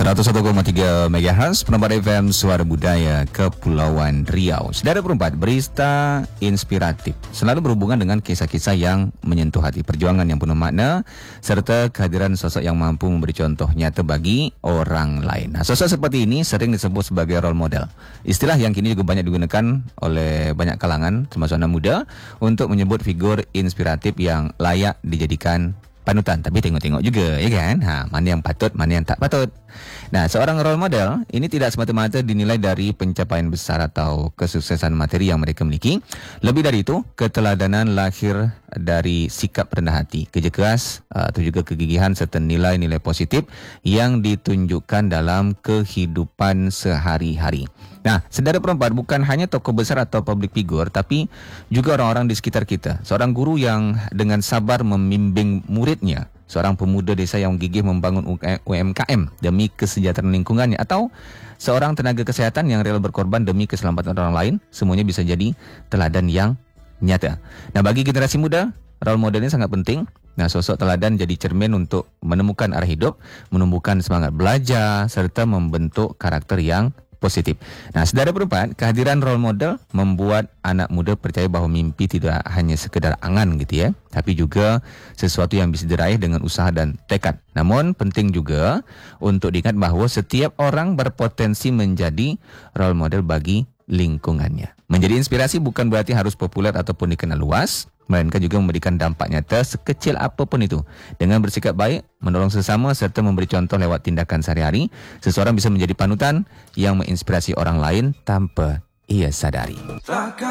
101,3 MHz Penempat FM Suara Budaya Kepulauan Riau. Saudara perempat, berita inspiratif selalu berhubungan dengan kisah-kisah yang menyentuh hati, perjuangan yang penuh makna, serta kehadiran sosok yang mampu memberi contoh nyata bagi orang lain. Nah, sosok seperti ini sering disebut sebagai role model. Istilah yang kini juga banyak digunakan oleh banyak kalangan, termasuk anak muda, untuk menyebut figur inspiratif yang layak dijadikan panutan. Tapi tengok-tengok juga, ya kan? Mana yang patut, mana yang tak patut. Nah, seorang role model ini tidak semata-mata dinilai dari pencapaian besar atau kesuksesan materi yang mereka miliki. Lebih dari itu, keteladanan lahir dari sikap rendah hati, kerja keras, atau juga kegigihan serta nilai-nilai positif yang ditunjukkan dalam kehidupan sehari-hari. Nah, saudara perempat, bukan hanya tokoh besar atau public figure, tapi juga orang-orang di sekitar kita. Seorang guru yang dengan sabar membimbing muridnya, seorang pemuda desa yang gigih membangun UMKM demi kesejahteraan lingkungannya, atau seorang tenaga kesehatan yang rela berkorban demi keselamatan orang lain, semuanya bisa jadi teladan yang nyata. Nah, bagi generasi muda, role model ini sangat penting. Nah, sosok teladan jadi cermin untuk menemukan arah hidup, menumbuhkan semangat belajar, serta membentuk karakter yang positif. Nah, saudara perempat, kehadiran role model membuat anak muda percaya bahawa mimpi tidak hanya sekedar angan gitu ya, tapi juga sesuatu yang bisa diraih dengan usaha dan tekad. Namun penting juga untuk diingat bahawa setiap orang berpotensi menjadi role model bagi lingkungannya. Menjadi inspirasi bukan berarti harus populer ataupun dikenal luas, melainkan juga memberikan dampak nyata sekecil apapun itu. Dengan bersikap baik, menolong sesama serta memberi contoh lewat tindakan sehari-hari, seseorang bisa menjadi panutan yang menginspirasi orang lain tanpa ia sadari.